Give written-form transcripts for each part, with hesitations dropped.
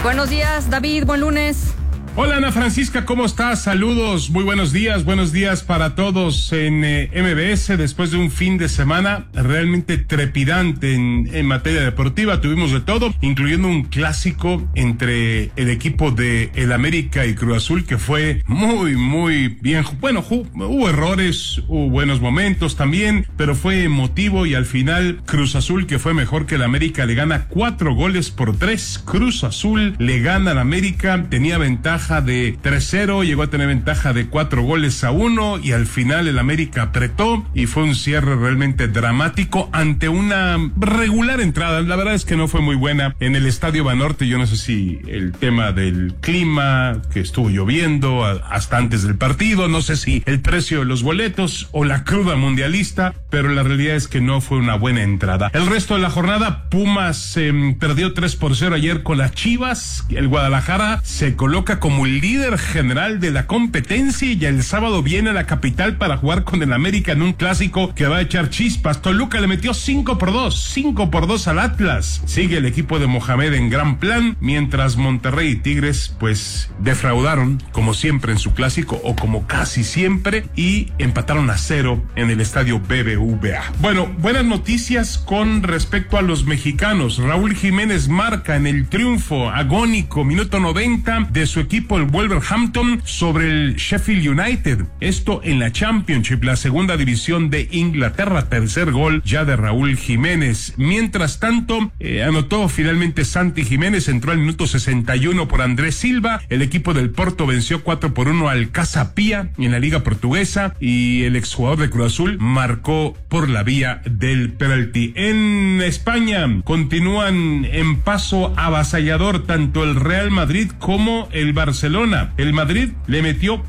Buenos días, David, buen lunes. Hola Ana Francisca, ¿cómo estás? Saludos, muy buenos días para todos en MBS después de un fin de semana realmente trepidante en materia deportiva. Tuvimos de todo, incluyendo un clásico entre el equipo de el América y Cruz Azul que fue muy bien. Bueno, hubo errores, hubo buenos momentos también, pero fue emotivo y al final Cruz Azul, que fue mejor que el América, le gana 4-3. Cruz Azul le gana al América, tenía ventaja de 3-0, llegó a tener ventaja de 4-1 y al final el América apretó y fue un cierre realmente dramático ante una regular entrada. La verdad es que no fue muy buena en el Estadio Banorte. Yo no sé si el tema del clima, que estuvo lloviendo hasta antes del partido, no sé si el precio de los boletos o la cruda mundialista, pero la realidad es que no fue una buena entrada. El resto de la jornada, Pumas perdió 3-0 ayer con las Chivas. El Guadalajara se coloca como líder general de la competencia y ya el sábado viene a la capital para jugar con el América en un clásico que va a echar chispas. Toluca le metió 5-2 al Atlas. Sigue el equipo de Mohamed en gran plan, mientras Monterrey y Tigres pues defraudaron como siempre en su clásico, o como casi siempre, y empataron a 0 en el estadio BBVA. Bueno, buenas noticias con respecto a los mexicanos. Raúl Jiménez marca en el triunfo agónico minuto 90 de su equipo el Wolverhampton sobre el Sheffield United, esto en la Championship, la segunda división de Inglaterra. Tercer gol ya de Raúl Jiménez. Mientras tanto, anotó finalmente Santi Jiménez, entró al minuto 61 por Andrés Silva. El equipo del Porto venció 4-1 al Casa Pia en la Liga Portuguesa y el exjugador de Cruz Azul marcó por la vía del penalti. En España continúan en paso avasallador tanto el Real Madrid como el Barcelona. El Madrid le metió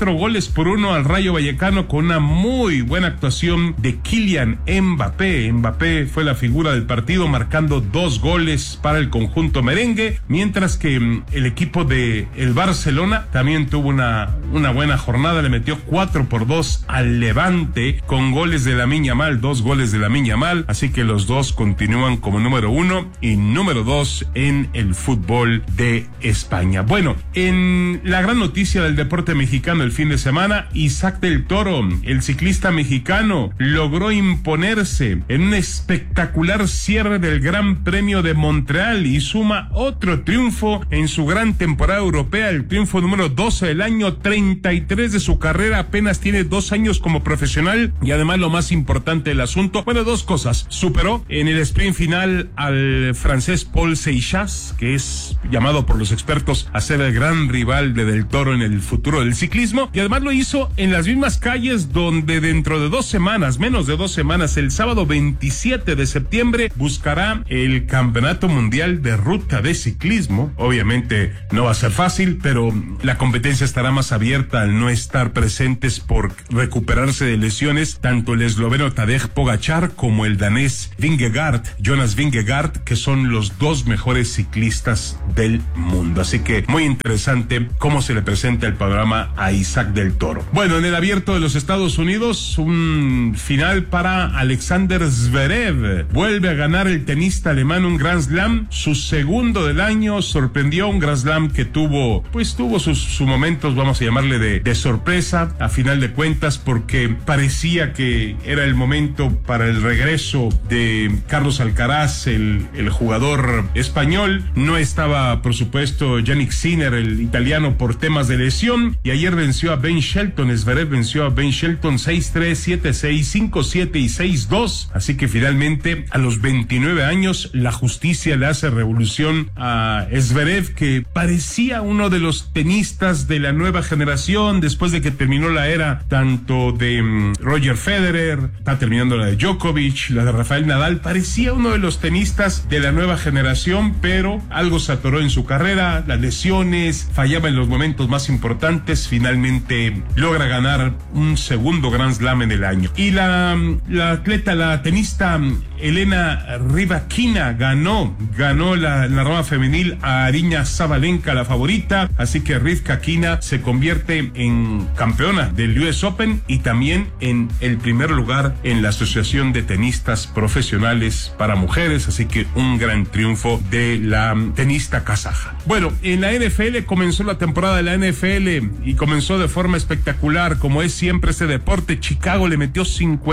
4-1 al Rayo Vallecano con una muy buena actuación de Kylian Mbappé. Mbappé fue la figura del partido, marcando 2 goles para el conjunto merengue, mientras que el equipo de el Barcelona también tuvo una buena jornada, le metió 4-2 al Levante con goles de Lamine Yamal, 2 goles de Lamine Yamal, así que los dos continúan como número 1 y número 2 en el fútbol de España. Bueno, en la gran noticia del deporte mexicano el fin de semana, Isaac del Toro, el ciclista mexicano, logró imponerse en un espectacular cierre del Gran Premio de Montreal y suma otro triunfo en su gran temporada europea, el triunfo número 12 del año, 33 de su carrera, apenas tiene 2 años como profesional y además lo más importante del asunto, bueno, 2 cosas: superó en el sprint final al francés Paul Seixas, que es llamado por los expertos a ser el gran rival de Del Toro en el futuro del ciclismo, y además lo hizo en las mismas calles donde dentro de 2 semanas, menos de 2 semanas, el sábado 27 de septiembre, buscará el Campeonato Mundial de Ruta de Ciclismo. Obviamente no va a ser fácil, pero la competencia estará más abierta al no estar presentes por recuperarse de lesiones tanto el esloveno Tadej Pogačar como el danés Jonas Vingegaard, que son los 2 mejores ciclistas del mundo. Así que muy interesante cómo se le presenta el panorama a Isaac del Toro. Bueno, en el Abierto de los Estados Unidos, un final para Alexander Zverev. Vuelve a ganar el tenista alemán un Grand Slam, su segundo del año. Sorprendió, un Grand Slam que tuvo sus momentos, vamos a llamarle de sorpresa, a final de cuentas, porque parecía que era el momento para el regreso de Carlos Alcaraz, el jugador español. No estaba, por supuesto, Jannik Sinner, el italiano, por temas de lesión, y ayer venció a Ben Shelton. Zverev venció a Ben Shelton 6-3, 7-6, 5-7 y 6-2, así que finalmente a los 29 años la justicia le hace revolución a Zverev, que parecía uno de los tenistas de la nueva generación después de que terminó la era tanto de Roger Federer, está terminando la de Djokovic, la de Rafael Nadal. Parecía uno de los tenistas de la nueva generación, pero algo se atoró en su carrera, las lesiones, fallaba en los momentos más importantes. Finalmente logra ganar un segundo Grand Slam en el año. Y la tenista Elena Rybakina ganó la rama femenil a Aryna Sabalenka, la favorita, así que Rybakina se convierte en campeona del US Open y también en el primer lugar en la Asociación de Tenistas Profesionales para Mujeres, así que un gran triunfo de la tenista kazaja. Bueno, en la NFL comenzó la temporada de la NFL y comenzó de forma espectacular, como es siempre ese deporte. Chicago le metió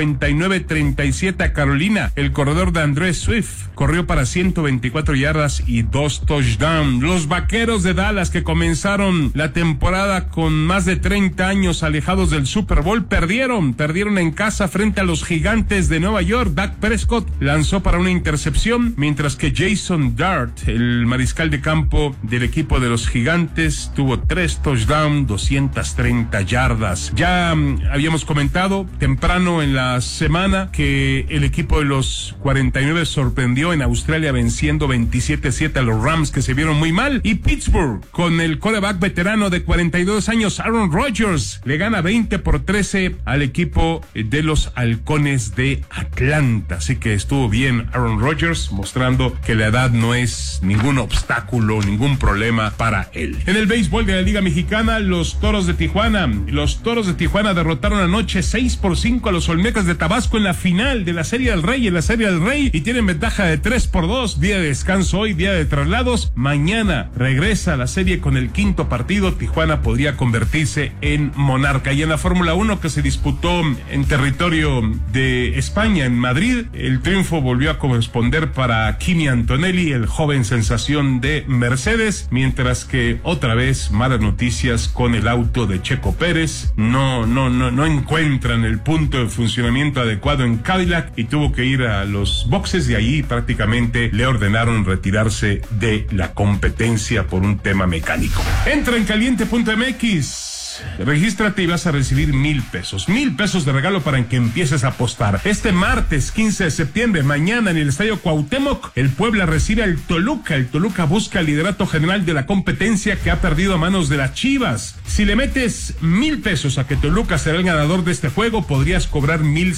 59-37 a Carolina. El corredor de Andrés Swift corrió para 124 yardas y 2 touchdowns. Los Vaqueros de Dallas, que comenzaron la temporada con más de 30 años alejados del Super Bowl, perdieron en casa frente a los Gigantes de Nueva York. Dak Prescott lanzó para una intercepción, mientras que Jason Dart, el mariscal de campo del equipo de los Gigantes, tuvo 3 touchdowns, 230 yardas. Ya habíamos comentado temprano en la semana que el equipo de los 49 sorprendió en Australia venciendo 27-7 a los Rams, que se vieron muy mal, y Pittsburgh, con el quarterback veterano de 42 años Aaron Rodgers, le gana 20-13 al equipo de los Halcones de Atlanta. Así que estuvo bien Aaron Rodgers, mostrando que la edad no es ningún obstáculo, ningún problema para él. En el béisbol de la Liga Mexicana, los Toros de Tijuana derrotaron anoche 6-5 a los Olmecas de Tabasco en la final de la Serie del Rey, y tienen ventaja de 3-2, día de descanso hoy, día de traslados. Mañana regresa la serie con el quinto partido. Tijuana podría convertirse en monarca. Y en la Fórmula 1, que se disputó en territorio de España, en Madrid, el triunfo volvió a corresponder para Kimi Antonelli, el joven sensación de Mercedes, mientras que otra vez malas noticias con el auto de Checo Pérez. No encuentran el punto de funcionamiento adecuado en Cadillac y tuvo que ir a los boxes, y ahí prácticamente le ordenaron retirarse de la competencia por un tema mecánico. Entra en caliente.mx. Regístrate y vas a recibir $1,000 de regalo para que empieces a apostar. Este martes 15 de septiembre, mañana en el Estadio Cuauhtémoc, el Puebla recibe al Toluca. El Toluca busca el liderato general de la competencia, que ha perdido a manos de las Chivas. Si le metes $1,000 a que Toluca será el ganador de este juego, podrías cobrar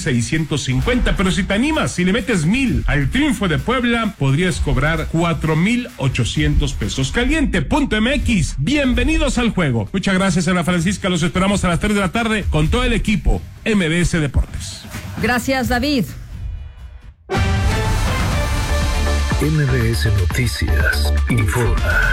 1,650, pero si te animas, si le metes 1,000 al triunfo de Puebla, podrías cobrar 4,800 pesos. Caliente.mx, bienvenidos al juego. Muchas gracias, Ana Francisca. Los esperamos a las 3 de la tarde con todo el equipo MBS Deportes. Gracias, David. MBS Noticias informa.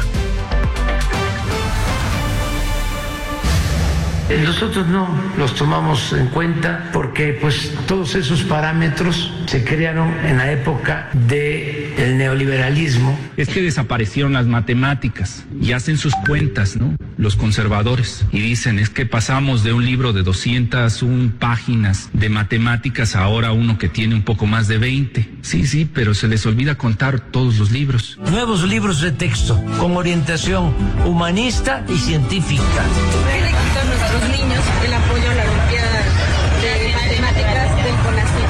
Nosotros no los tomamos en cuenta porque pues todos esos parámetros se crearon en la época del neoliberalismo. Es que desaparecieron las matemáticas y hacen sus cuentas, ¿no? Los conservadores, y dicen, es que pasamos de un libro de 201 páginas de matemáticas a ahora uno que tiene un poco más de 20. Sí, pero se les olvida contar todos los libros. Nuevos libros de texto con orientación humanista y científica. Los niños el apoyo a la Olimpiada de Matemáticas del CONACYT.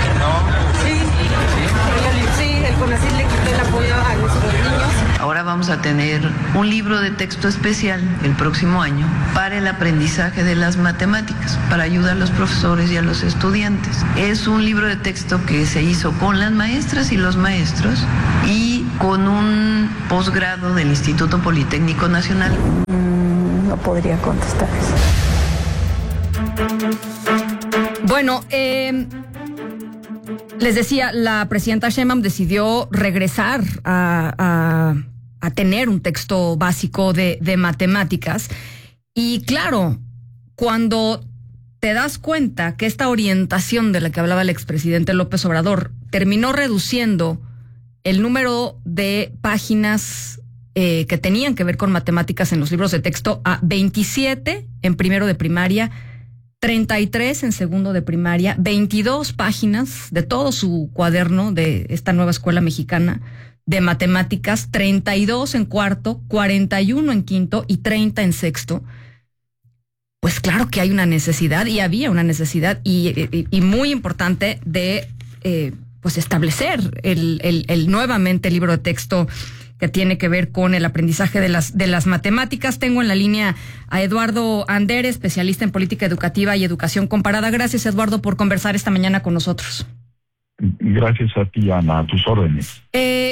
Sí, el CONACYT le quitó el apoyo a nuestros niños. Ahora vamos a tener un libro de texto especial el próximo año para el aprendizaje de las matemáticas, para ayudar a los profesores y a los estudiantes. Es un libro de texto que se hizo con las maestras y los maestros y con un posgrado del Instituto Politécnico Nacional. No podría contestar eso. Bueno, les decía, la presidenta Sheinbaum decidió regresar a tener un texto básico de matemáticas. Y claro, cuando te das cuenta que esta orientación de la que hablaba el expresidente López Obrador terminó reduciendo el número de páginas que tenían que ver con matemáticas en los libros de texto a 27 en primero de primaria, 33 en segundo de primaria, 22 páginas de todo su cuaderno de esta nueva escuela mexicana de matemáticas, 32 en cuarto, 41 en quinto y 30 en sexto. Pues claro que hay una necesidad, y había una necesidad y muy importante de pues establecer el nuevamente el libro de texto que tiene que ver con el aprendizaje de las matemáticas. Tengo en la línea a Eduardo Andere, especialista en política educativa y educación comparada. Gracias, Eduardo, por conversar esta mañana con nosotros. Gracias a ti, Ana, a tus órdenes.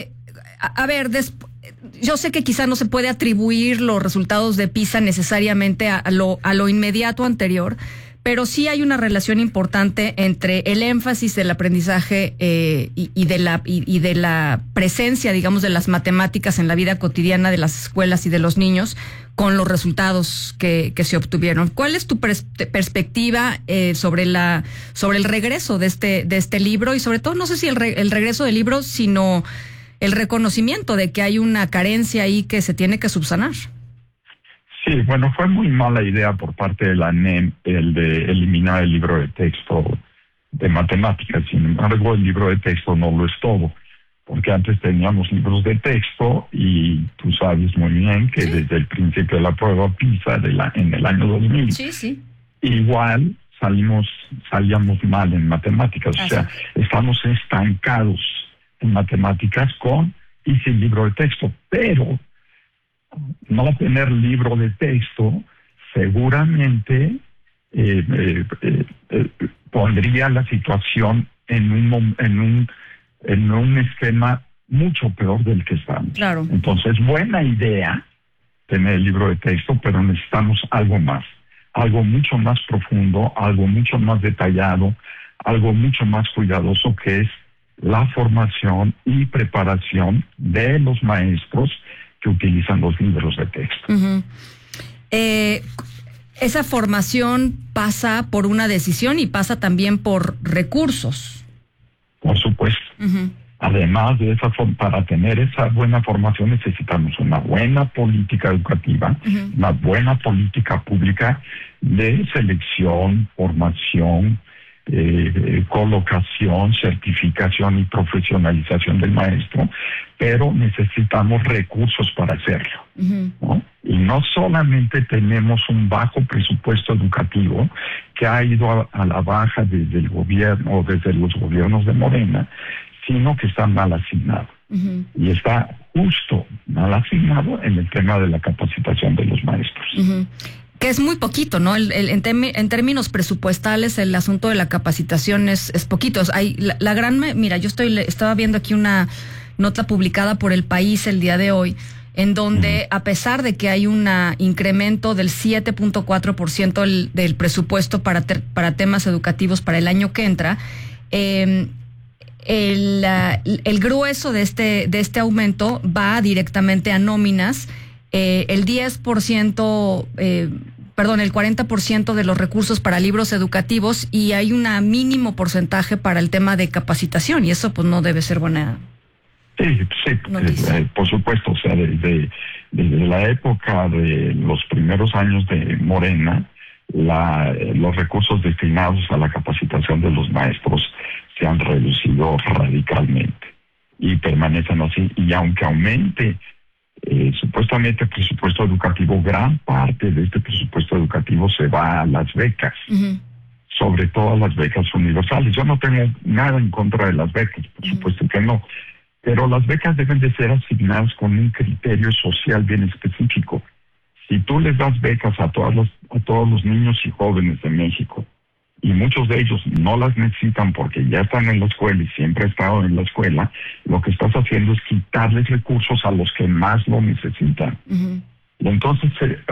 Yo sé que quizá no se puede atribuir los resultados de PISA necesariamente a lo inmediato anterior, pero sí hay una relación importante entre el énfasis del aprendizaje y de la presencia, digamos, de las matemáticas en la vida cotidiana de las escuelas y de los niños con los resultados que se obtuvieron. ¿Cuál es tu perspectiva sobre el regreso de este libro? Y sobre todo, no sé si el regreso del libro, sino el reconocimiento de que hay una carencia ahí que se tiene que subsanar. Sí, bueno, fue muy mala idea por parte de la ANEM el de eliminar el libro de texto de matemáticas. Sin embargo, el libro de texto no lo es todo, porque antes teníamos libros de texto y tú sabes muy bien que desde el principio de la prueba PISA en el año 2000, igual salíamos mal en matemáticas. O sea, estamos estancados en matemáticas con y sin libro de texto, pero no tener libro de texto seguramente pondría la situación en un esquema mucho peor del que estamos. Claro. Entonces, buena idea tener el libro de texto, pero necesitamos algo más, algo mucho más profundo, algo mucho más detallado, algo mucho más cuidadoso, que es la formación y preparación de los maestros que utilizan los libros de texto. Uh-huh. Esa formación pasa por una decisión y pasa también por recursos. Por supuesto. Uh-huh. Además de para tener esa buena formación necesitamos una buena política educativa, uh-huh, una buena política pública de selección, formación, colocación, certificación y profesionalización del maestro, pero necesitamos recursos para hacerlo, uh-huh, ¿no? Y no solamente tenemos un bajo presupuesto educativo que ha ido a la baja desde el gobierno o desde los gobiernos de Morena, sino que está mal asignado. Uh-huh. Y está justo mal asignado en el tema de la capacitación de los maestros. Uh-huh. Que es muy poquito, ¿no? En términos presupuestales, el asunto de la capacitación es poquito. Mira, yo estaba viendo aquí una nota publicada por El País el día de hoy, en donde, a pesar de que hay un incremento del 7.4% del presupuesto para temas educativos para el año que entra, el grueso de este aumento va directamente a nóminas. El 40% de los recursos para libros educativos, y hay un mínimo porcentaje para el tema de capacitación, y eso pues no debe ser buena. Sí, por supuesto. O sea, desde la época de los primeros años de Morena, los recursos destinados a la capacitación de los maestros se han reducido radicalmente y permanecen así. Y aunque aumente supuestamente el presupuesto educativo, gran parte de este presupuesto educativo se va a las becas, uh-huh, sobre todo a las becas universales. Yo no tengo nada en contra de las becas, por uh-huh, supuesto que no, pero las becas deben de ser asignadas con un criterio social bien específico. Si tú les das becas a todos los niños y jóvenes de México, y muchos de ellos no las necesitan porque ya están en la escuela y siempre han estado en la escuela, lo que estás haciendo es quitarles recursos a los que más lo necesitan. Uh-huh. Y entonces